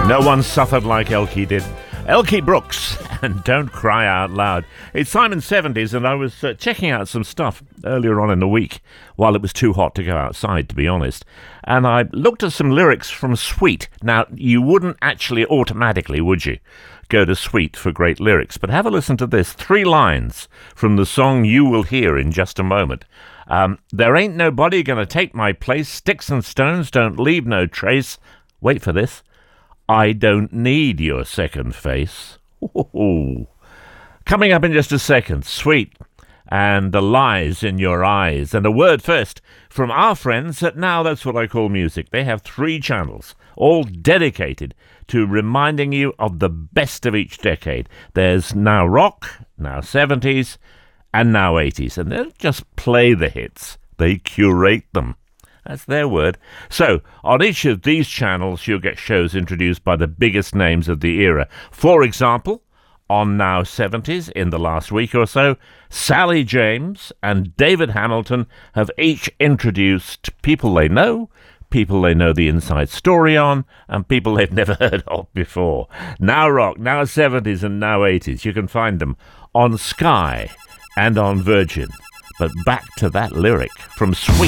No one suffered like Elkie did. Elkie Brooks and Don't Cry Out Loud. It's Simon 70s, and I was checking out some stuff earlier on in the week while it was too hot to go outside, to be honest. And I looked at some lyrics from Sweet. Now, you wouldn't actually automatically, would you, go to Sweet for great lyrics? But have a listen to this. 3 lines from the song you will hear in just a moment. There ain't nobody gonna take my place. Sticks and stones don't leave no trace. Wait for this. I don't need your second face. Ooh. Coming up in just a second, Sweet and the lies in your eyes. And a word first from our friends at Now That's What I Call Music. They have 3 channels, all dedicated to reminding you of the best of each decade. There's Now Rock, Now 70s, and Now 80s. And they don't just play the hits, they curate them. That's their word. So, on each of these channels, you'll get shows introduced by the biggest names of the era. For example, on Now 70s, in the last week or so, Sally James and David Hamilton have each introduced people they know the inside story on, and people they've never heard of before. Now Rock, Now 70s, and Now 80s. You can find them on Sky and on Virgin. But back to that lyric from Sweet.